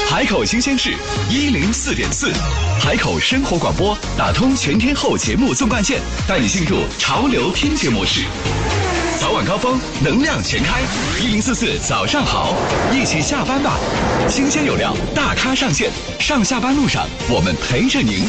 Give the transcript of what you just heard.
海口新鲜事104.4，海口生活广播打通全天候节目纵贯线，带你进入潮流听觉模式。早晚高峰，能量全开，1044早上好，一起下班吧。新鲜有料，大咖上线，上下班路上我们陪着您。